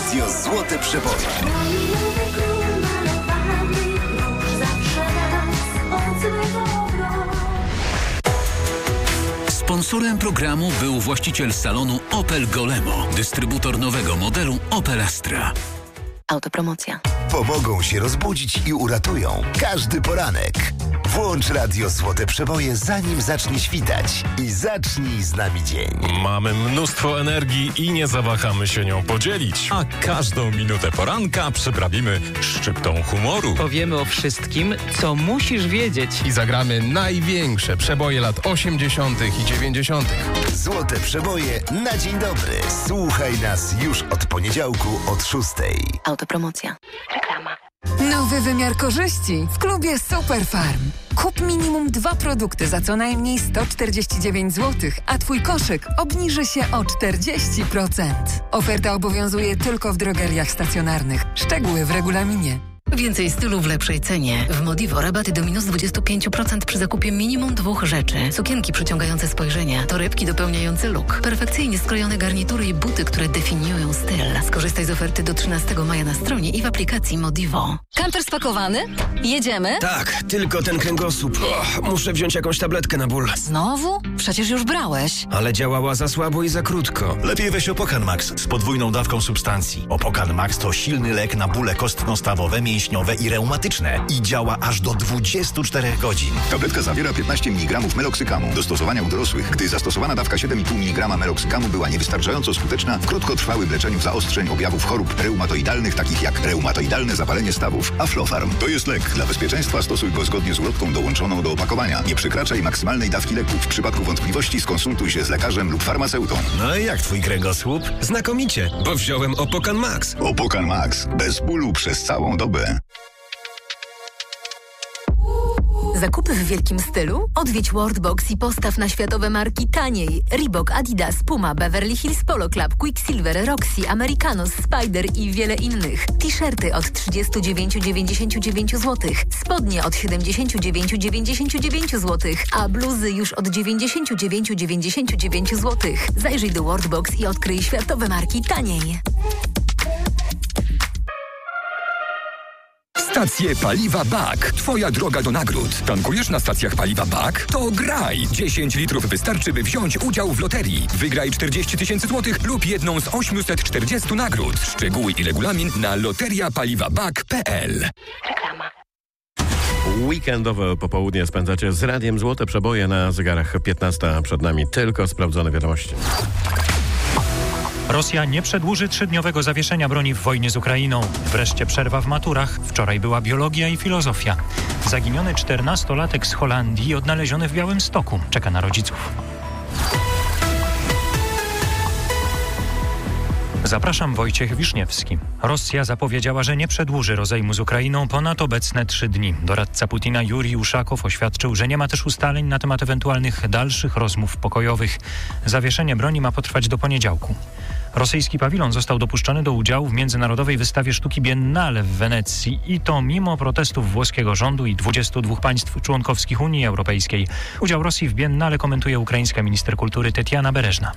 Radio Złote Przeboje. Sponsorem programu był właściciel salonu Opel Golemo, dystrybutor nowego modelu Opel Astra. Autopromocja. Pomogą się rozbudzić i uratują każdy poranek. Włącz Radio Złote Przeboje, zanim zacznie świtać i zacznij z nami dzień. Mamy mnóstwo energii i nie zawahamy się nią podzielić. A każdą minutę poranka przyprawimy szczyptą humoru. Powiemy o wszystkim, co musisz wiedzieć. I zagramy największe przeboje lat 80. i 90. Złote Przeboje na dzień dobry. Słuchaj nas już od poniedziałku od 6. Autopromocja. Reklama. Nowy wymiar korzyści w klubie Superfarm. Kup minimum 2 produkty za co najmniej 149 zł, a Twój koszyk obniży się o 40%. Oferta obowiązuje tylko w drogeriach stacjonarnych. Szczegóły w regulaminie. Więcej stylu w lepszej cenie. W Modivo rabaty do minus 25% przy zakupie minimum 2 rzeczy. Sukienki przyciągające spojrzenia, torebki dopełniające look, perfekcyjnie skrojone garnitury i buty, które definiują styl. Skorzystaj z oferty do 13 maja na stronie i w aplikacji Modivo. Kamper spakowany? Jedziemy? Tak, tylko ten kręgosłup. Muszę wziąć jakąś tabletkę na ból. Znowu? Przecież już brałeś. Ale działała za słabo i za krótko. Lepiej weź Opokan Max z podwójną dawką substancji. Opokan Max to silny lek na bóle kostno-stawowe, mięśniowe i reumatyczne i działa aż do 24 godzin. Tabletka zawiera 15 mg meloksykamu. Do stosowania u dorosłych, gdy zastosowana dawka 7,5 mg meloksykamu była niewystarczająco skuteczna w krótkotrwałym leczeniu zaostrzeń objawów chorób reumatoidalnych, takich jak reumatoidalne zapalenie stawów. Aflofarm to jest lek. Dla bezpieczeństwa stosuj go zgodnie z ulotką dołączoną do opakowania. Nie przekraczaj maksymalnej dawki leku. W przypadku wątpliwości skonsultuj się z lekarzem lub farmaceutą. No i jak twój kręgosłup? Znakomicie, bo wziąłem Opokan Max. Opokan Max. Bez bólu przez całą dobę. Zakupy w wielkim stylu? Odwiedź Worldbox i postaw na światowe marki taniej. Reebok, Adidas, Puma, Beverly Hills Polo Club, Quicksilver, Roxy, Americanos, Spider i wiele innych. T-shirty od 39,99 zł. Spodnie od 79,99 zł. A bluzy już od 99,99 zł. Zajrzyj do Worldbox i odkryj światowe marki taniej. Stacje paliwa BAK. Twoja droga do nagród. Tankujesz na stacjach paliwa BAK? To graj! 10 litrów wystarczy, by wziąć udział w loterii. Wygraj 40 000 złotych lub jedną z 840 nagród. Szczegóły i regulamin na loteriapaliwabak.pl. Reklama. Weekendowe popołudnie spędzacie z Radiem Złote Przeboje na zegarach 15, a przed nami tylko sprawdzone wiadomości. Rosja nie przedłuży 3-dniowego zawieszenia broni w wojnie z Ukrainą. Wreszcie przerwa w maturach. Wczoraj była biologia i filozofia. Zaginiony 14-latek z Holandii odnaleziony w Białymstoku. Czeka na rodziców. Zapraszam, Wojciech Wiszniewski. Rosja zapowiedziała, że nie przedłuży rozejmu z Ukrainą ponad obecne 3 dni. Doradca Putina Jurij Uszakow oświadczył, że nie ma też ustaleń na temat ewentualnych dalszych rozmów pokojowych. Zawieszenie broni ma potrwać do poniedziałku. Rosyjski pawilon został dopuszczony do udziału w międzynarodowej wystawie sztuki Biennale w Wenecji i to mimo protestów włoskiego rządu i 22 państw członkowskich Unii Europejskiej. Udział Rosji w Biennale komentuje ukraińska minister kultury Tetiana Bereżna.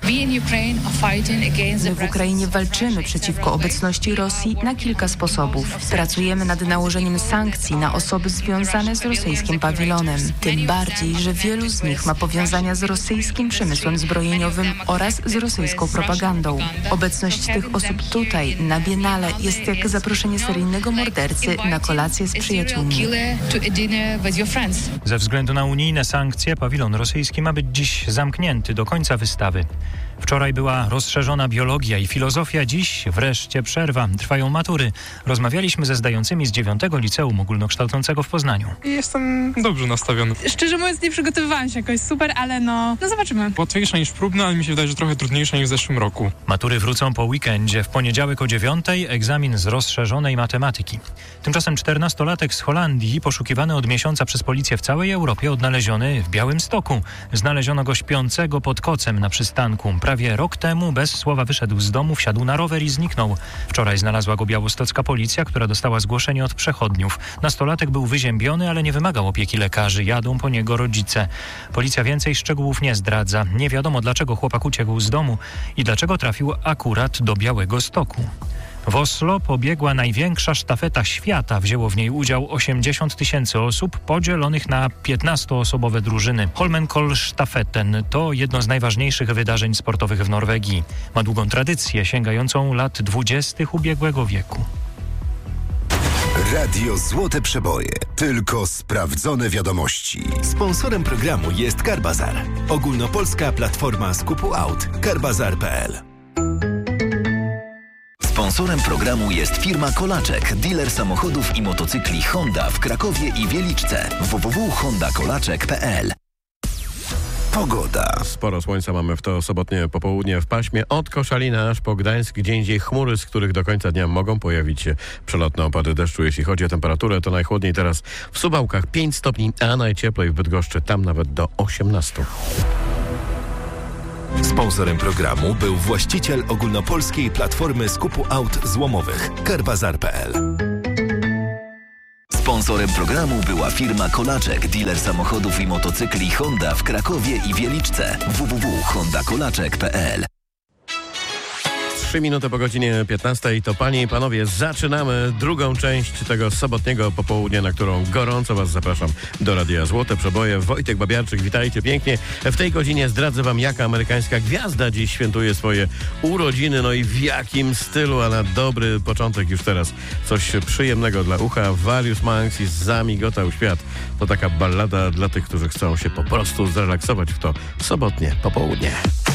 My w Ukrainie walczymy przeciwko obecności Rosji na kilka sposobów. Pracujemy nad nałożeniem sankcji na osoby związane z rosyjskim pawilonem. Tym bardziej, że wielu z nich ma powiązania z rosyjskim przemysłem zbrojeniowym oraz z rosyjską propagandą. Obecność tych osób tutaj, na Biennale, jest jak zaproszenie seryjnego mordercy na kolację z przyjaciółmi. Ze względu na unijne sankcje pawilon rosyjski ma być dziś zamknięty do końca wystawy. Wczoraj była rozszerzona biologia i filozofia, dziś wreszcie przerwa. Trwają matury. Rozmawialiśmy ze zdającymi z 9 Liceum Ogólnokształcącego w Poznaniu. Jestem dobrze nastawiony. Szczerze mówiąc, nie przygotowywałam się jakoś super, ale no zobaczymy. Łatwiejsze niż próbne, ale mi się wydaje, że trochę trudniejsze niż w zeszłym roku. Matury wrócą po weekendzie. W poniedziałek o 9 egzamin z rozszerzonej matematyki. Tymczasem 14-latek z Holandii, poszukiwany od miesiąca przez policję w całej Europie, odnaleziony w Białymstoku. Znaleziono go śpiącego pod kocem na przystanku. Prawie rok temu bez słowa wyszedł z domu, wsiadł na rower i zniknął. Wczoraj znalazła go białostocka policja, która dostała zgłoszenie od przechodniów. Nastolatek był wyziębiony, ale nie wymagał opieki lekarzy. Jadą po niego rodzice. Policja więcej szczegółów nie zdradza. Nie wiadomo, dlaczego chłopak uciekł z domu i dlaczego trafił akurat do Białegostoku. W Oslo pobiegła największa sztafeta świata. Wzięło w niej udział 80 000 osób podzielonych na 15-osobowe drużyny. Holmenkollstafetten to jedno z najważniejszych wydarzeń sportowych w Norwegii. Ma długą tradycję sięgającą lat 20. ubiegłego wieku. Radio Złote Przeboje. Tylko sprawdzone wiadomości. Sponsorem programu jest Carbazar. Ogólnopolska platforma skupu aut. Carbazar.pl. Sponsorem programu jest firma Kolaczek, dealer samochodów i motocykli Honda w Krakowie i Wieliczce. www.hondakolaczek.pl. Pogoda. Sporo słońca mamy w to sobotnie popołudnie w paśmie od Koszalina aż po Gdańsk, gdzie indziej chmury, z których do końca dnia mogą pojawić się przelotne opady deszczu. Jeśli chodzi o temperaturę, to najchłodniej teraz w Suwałkach 5 stopni, a najcieplej w Bydgoszczy, tam nawet do 18. Sponsorem programu był właściciel ogólnopolskiej platformy skupu aut złomowych Carbazar.pl. Sponsorem programu była firma Kolaczek, dealer samochodów i motocykli Honda w Krakowie i Wieliczce. www.hondakolaczek.pl. 3 minuty po godzinie 15. To panie i panowie, zaczynamy drugą część tego sobotniego popołudnia, na którą gorąco was zapraszam do Radia Złote Przeboje. Wojtek Babiarczyk, witajcie pięknie. W tej godzinie zdradzę wam, jaka amerykańska gwiazda dziś świętuje swoje urodziny, no i w jakim stylu, a na dobry początek już teraz coś przyjemnego dla ucha. Various Monks i Zamigotał Świat. To taka ballada dla tych, którzy chcą się po prostu zrelaksować w to sobotnie popołudnie.